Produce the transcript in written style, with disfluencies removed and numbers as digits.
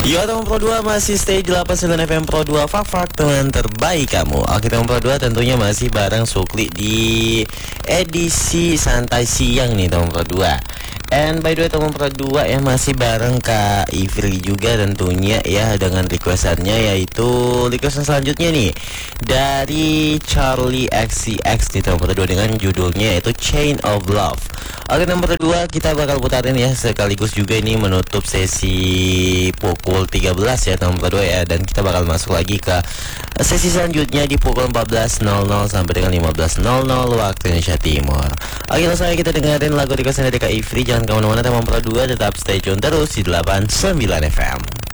Yo teman Pro 2 masih stay di 89 FM Pro 2 Fak teman terbaik kamu. Oke teman Pro 2 tentunya masih bareng Sukli di edisi santai siang nih teman Pro 2. And by the way teman Pro 2 ya masih bareng Kak Ivri juga tentunya ya, dengan requestannya yaitu requestan selanjutnya nih dari Charlie XCX nih teman Pro 2 dengan judulnya yaitu Chain of Love. Oke nomor 2 kita bakal putarin ya, sekaligus juga ini menutup sesi pukul 13 ya nomor 2 ya, dan kita bakal masuk lagi ke sesi selanjutnya di pukul 14.00 sampai dengan 15.00 waktu Indonesia Timur. Oke langsung aja kita dengerin lagu request dari Kak Ivri. Jangan kemana-mana teman Pro 2, tetap stay tune terus di 89 FM.